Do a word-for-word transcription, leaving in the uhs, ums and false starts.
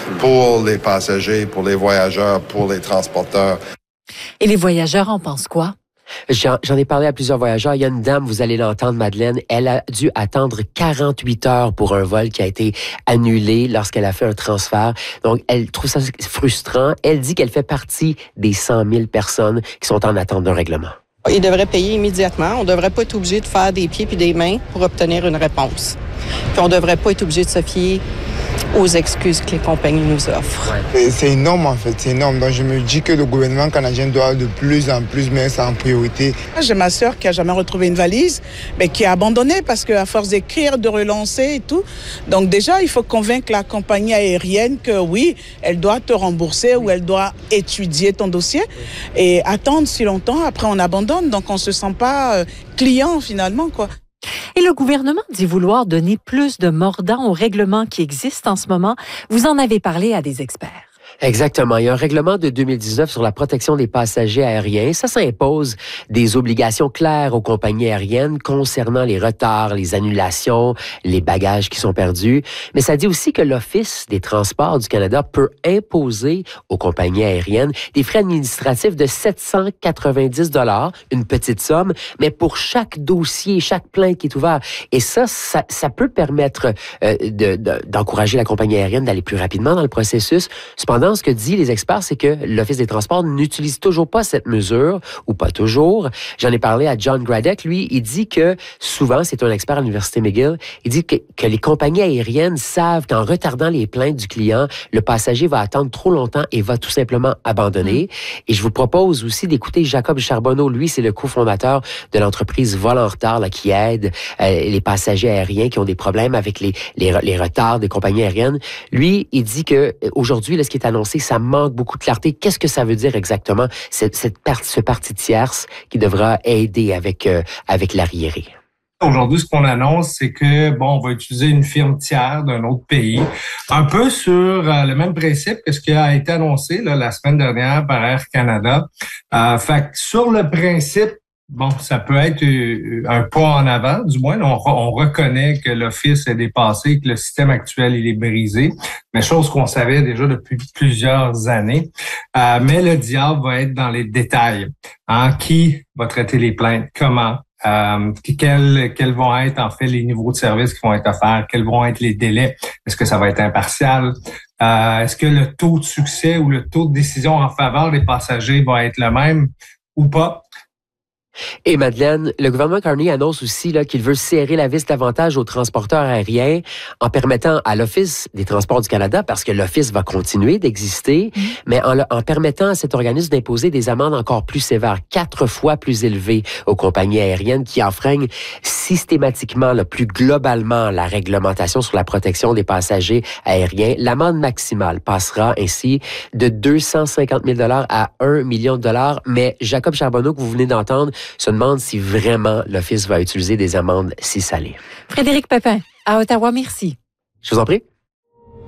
pour les passagers, pour les voyageurs, pour les transporteurs. Et les voyageurs en pensent quoi? J'en, j'en ai parlé à plusieurs voyageurs. Il y a une dame, vous allez l'entendre, Madeleine, elle a dû attendre quarante-huit heures pour un vol qui a été annulé lorsqu'elle a fait un transfert. Donc, elle trouve ça frustrant. Elle dit qu'elle fait partie des cent mille personnes qui sont en attente d'un règlement. Ils devraient payer immédiatement. On ne devrait pas être obligé de faire des pieds puis des mains pour obtenir une réponse. Puis on ne devrait pas être obligé de se fier aux excuses que les compagnies nous offrent. Ouais. C'est énorme en fait, c'est énorme. Donc je me dis que le gouvernement canadien doit de plus en plus mettre ça en priorité. J'ai ma sœur qui a jamais retrouvé une valise, mais qui a abandonné parce qu'à force d'écrire, de relancer et tout. Donc déjà, il faut convaincre la compagnie aérienne que oui, elle doit te rembourser ou elle doit étudier ton dossier. Et attendre si longtemps, après on abandonne. Donc on se sent pas client finalement, quoi. Et le gouvernement dit vouloir donner plus de mordant aux règlements qui existent en ce moment. Vous en avez parlé à des experts. Exactement. Il y a un règlement de deux mille dix-neuf sur la protection des passagers aériens. Ça, ça impose des obligations claires aux compagnies aériennes concernant les retards, les annulations, les bagages qui sont perdus. Mais ça dit aussi que l'Office des transports du Canada peut imposer aux compagnies aériennes des frais administratifs de sept cent quatre-vingt-dix dollars, une petite somme, mais pour chaque dossier, chaque plainte qui est ouvert. Et ça, ça, ça peut permettre euh, de, de, d'encourager la compagnie aérienne d'aller plus rapidement dans le processus. Cependant, ce que disent les experts, c'est que l'Office des transports n'utilise toujours pas cette mesure, ou pas toujours. J'en ai parlé à John Gradek. Lui, il dit que souvent, c'est un expert à l'Université McGill, il dit que, que les compagnies aériennes savent qu'en retardant les plaintes du client, le passager va attendre trop longtemps et va tout simplement abandonner. Mmh. Et je vous propose aussi d'écouter Jacob Charbonneau. Lui, c'est le cofondateur de l'entreprise Vol en retard, là, qui aide euh, les passagers aériens qui ont des problèmes avec les, les, les retards des compagnies aériennes. Lui, il dit que aujourd'hui, là, ce qui est annoncé, ça manque beaucoup de clarté. Qu'est-ce que ça veut dire exactement, cette, cette part, ce parti tierce qui devra aider avec, euh, avec l'arriéré? Aujourd'hui, ce qu'on annonce, c'est que, bon, on va utiliser une firme tiers d'un autre pays, un peu sur euh, le même principe que ce qui a été annoncé là, la semaine dernière par Air Canada. Euh, fait que sur le principe, bon, ça peut être un pas en avant, du moins. On, on reconnaît que l'Office est dépassé, que le système actuel il est brisé, mais chose qu'on savait déjà depuis plusieurs années. Euh, mais le diable va être dans les détails. Hein? Qui va traiter les plaintes? Comment? Euh, quels, quels vont être en fait les niveaux de service qui vont être offerts? Quels vont être les délais? Est-ce que ça va être impartial? Euh, est-ce que le taux de succès ou le taux de décision en faveur des passagers va être le même ou pas? Et Madeleine, le gouvernement Carney annonce aussi là, qu'il veut serrer la vis davantage aux transporteurs aériens en permettant à l'Office des transports du Canada, parce que l'Office va continuer d'exister, mmh. mais en, en permettant à cet organisme d'imposer des amendes encore plus sévères, quatre fois plus élevées aux compagnies aériennes qui enfreignent systématiquement, là, plus globalement, la réglementation sur la protection des passagers aériens. L'amende maximale passera ainsi de deux cent cinquante mille dollars à un million de dollars, mais Jacob Charbonneau, que vous venez d'entendre, se demande si vraiment l'Office va utiliser des amendes si salées. Frédéric Pépin, à Ottawa, merci. Je vous en prie.